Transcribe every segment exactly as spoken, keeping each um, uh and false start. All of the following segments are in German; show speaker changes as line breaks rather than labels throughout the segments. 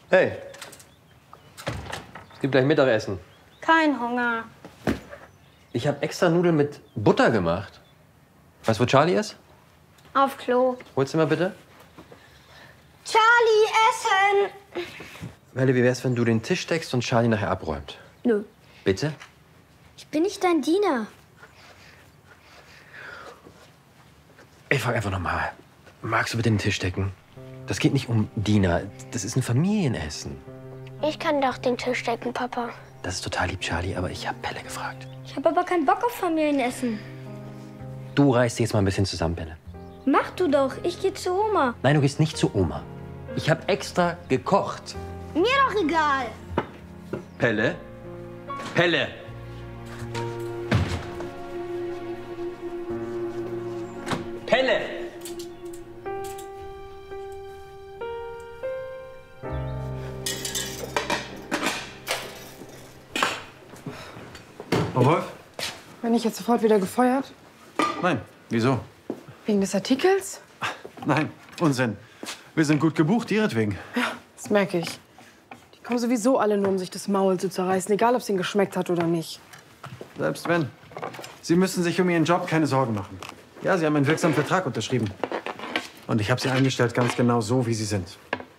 Hey, es gibt gleich Mittagessen.
Kein Hunger.
Ich habe extra Nudeln mit Butter gemacht. Weißt du, wo Charlie ist?
Auf Klo.
Holst du mal bitte?
Charlie, essen!
Welle, wie wär's, wenn du den Tisch deckst und Charlie nachher abräumt?
Nö.
Bitte?
Ich bin nicht dein Diener.
Ich frag einfach nochmal. Magst du bitte den Tisch decken? Das geht nicht um Diener. Das ist ein Familienessen.
Ich kann doch den Tisch decken, Papa.
Das ist total lieb, Charlie, aber ich habe Pelle gefragt.
Ich habe aber keinen Bock auf Familienessen.
Du reißt dich jetzt mal ein bisschen zusammen, Pelle.
Mach du doch. Ich gehe zu Oma.
Nein, du gehst nicht zu Oma. Ich habe extra gekocht.
Mir doch egal.
Pelle? Pelle! Pelle!
Frau Wolf?
Bin ich jetzt sofort wieder gefeuert?
Nein. Wieso?
Wegen des Artikels?
Nein, Unsinn. Wir sind gut gebucht, ihretwegen.
Ja, das merke ich. Die kommen sowieso alle nur, um sich das Maul zu zerreißen, egal ob es ihnen geschmeckt hat oder nicht.
Selbst wenn. Sie müssen sich um Ihren Job keine Sorgen machen. Ja, Sie haben einen wirksamen Vertrag unterschrieben. Und ich habe Sie eingestellt, ganz genau so, wie Sie sind.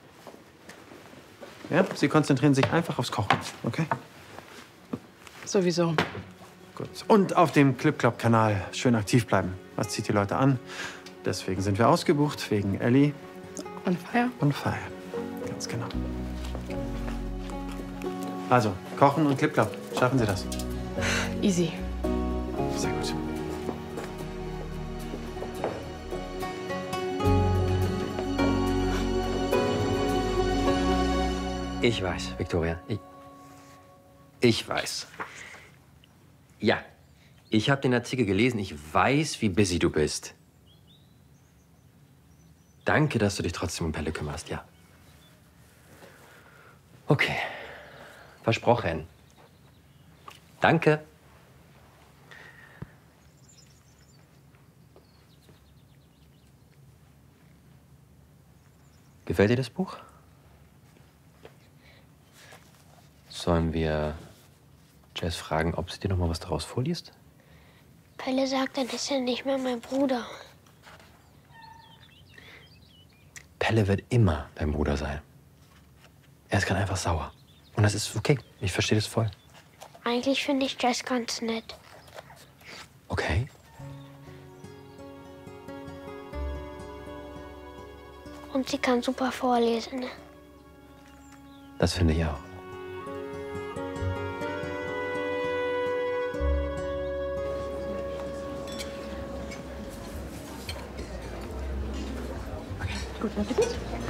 Ja, Sie konzentrieren sich einfach aufs Kochen, okay?
Sowieso.
Gut. Und auf dem Clip-Club-Kanal schön aktiv bleiben. Was zieht die Leute an? Deswegen sind wir ausgebucht, wegen Ellie.
On fire?
On fire. Ganz genau. Also, Kochen und Clip-Club. Schaffen Sie das?
Easy.
Sehr gut.
Ich weiß, Victoria. Ich, ich weiß. Ja, ich habe den Artikel gelesen. Ich weiß, wie busy du bist. Danke, dass du dich trotzdem um Pelle kümmerst, ja. Okay. Versprochen. Danke. Gefällt dir das Buch? Sollen wir Jess fragen, ob sie dir noch mal was daraus vorliest?
Pelle sagt, dann ist er nicht mehr mein Bruder.
Pelle wird immer dein Bruder sein. Er ist gerade einfach sauer. Und das ist okay. Ich verstehe das voll.
Eigentlich finde ich Jess ganz nett.
Okay.
Und sie kann super vorlesen.
Das finde ich auch.
Guten Appetit.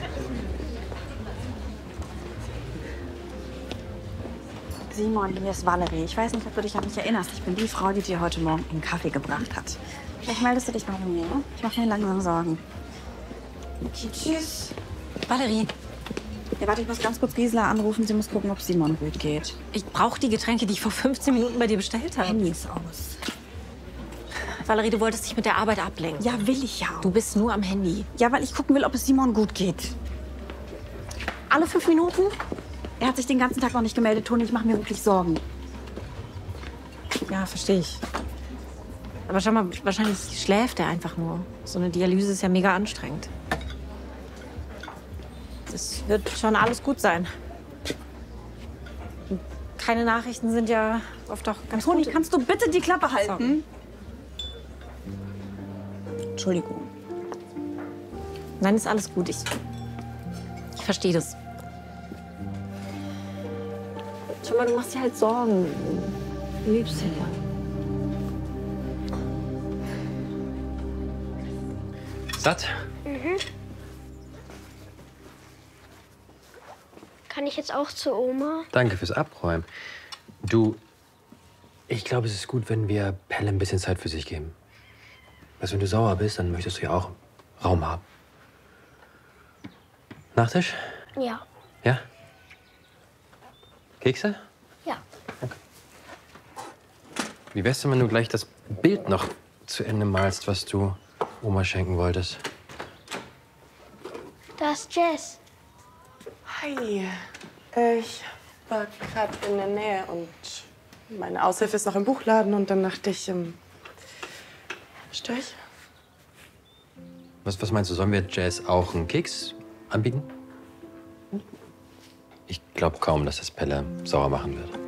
Simon, hier ist Valerie. Ich weiß nicht, ob du dich an mich erinnerst. Ich bin die Frau, die dir heute Morgen einen Kaffee gebracht hat. Vielleicht meldest du dich mal bei mir. Ich mache mir langsam Sorgen. Okay, tschüss. Valerie. Ja, warte, ich muss ganz kurz Gisela anrufen. Sie muss gucken, ob Simon gut geht.
Ich brauche die Getränke, die ich vor fünfzehn Minuten bei dir bestellt habe.
Handy ist aus.
Valerie, du wolltest dich mit der Arbeit ablenken.
Ja, will ich ja.
Du bist nur am Handy.
Ja, weil ich gucken will, ob es Simon gut geht. Alle fünf Minuten? Er hat sich den ganzen Tag noch nicht gemeldet, Toni. Ich mache mir wirklich Sorgen.
Ja, verstehe ich. Aber schau mal, wahrscheinlich schläft er einfach nur. So eine Dialyse ist ja mega anstrengend. Das wird schon alles gut sein. Und keine Nachrichten sind ja oft auch ganz
Toni,
gut.
kannst du bitte die Klappe halten?
Sorry.
Entschuldigung.
Nein, ist alles gut. Ich, ich verstehe das. Schau mal, du machst dir halt Sorgen. Du liebst ihn ja.
Satt?
Mhm. Kann ich jetzt auch zu Oma?
Danke fürs Abräumen. Du, ich glaube, es ist gut, wenn wir Pelle ein bisschen Zeit für sich geben. Also, wenn du sauer bist, dann möchtest du ja auch Raum haben. Nachtisch?
Ja.
Ja? Kekse?
Ja.
Okay. Wie wär's denn, wenn du gleich das Bild noch zu Ende malst, was du Oma schenken wolltest?
Da ist Jess.
Hi. Ich war gerade in der Nähe und meine Aushilfe ist noch im Buchladen und dann dachte ich, ähm, störe ich?
Was, was meinst du, sollen wir Jazz auch einen Keks anbieten? Ich glaube kaum, dass das Pelle sauer machen wird.